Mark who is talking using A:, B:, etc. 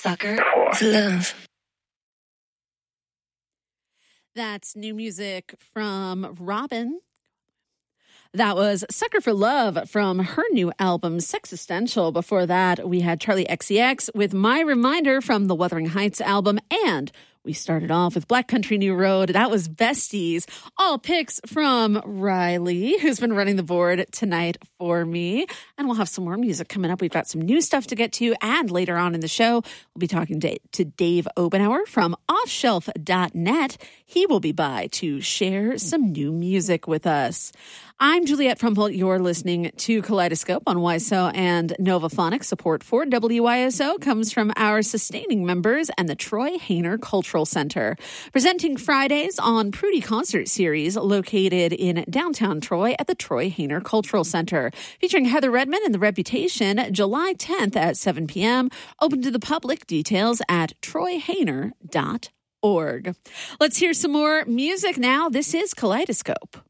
A: Sucker for Love.
B: That's new music from Robin. That was Sucker for Love from her new album, Sexistential. Before that, we had Charlie XCX with My Reminder from the Wuthering Heights album. And we started off with Black Country New Road. That was Besties. All picks from Riley, who's been running the board tonight for me. And we'll have some more music coming up. We've got some new stuff to get to. And later on in the show, we'll be talking to Dave Obenauer from offshelf.net. He will be by to share some new music with us. I'm Juliette Frumpolt. You're listening to Kaleidoscope on WISO and Novaphonic. Support for WISO comes from our sustaining members and the Troy Hayner Cultural Center. Presenting Fridays on Prudy Concert Series located in downtown Troy at the Troy Hayner Cultural Center. Featuring Heather Redman and The Reputation, July 10th at 7 p.m. Open to the public. Details at troyhayner.org. Let's hear some more music now. This is Kaleidoscope.